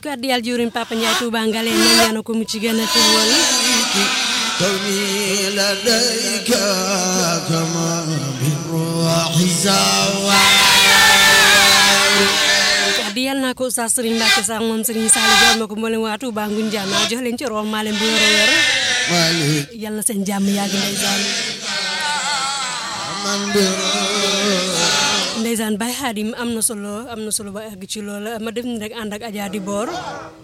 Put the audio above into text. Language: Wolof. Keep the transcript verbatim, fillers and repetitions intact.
ko addiyal jurin Papa Ndiaye Touba Ngale ñaano ko mu ci gëna ci wol كوني لديك كما بالروح زوار addiyal na ko sa Serigne Mbacke sa mom Serigne Saliou jox mako mbolen wa Touba Ngunjana jox leen ci rol ma leen bu wér wér مالك yalla seen jamm yaag ndeysaan من بروح ndeysaan Baye Khadim amna solo amna solo ba egg ci lool ma def ni rek and ak Adja di bor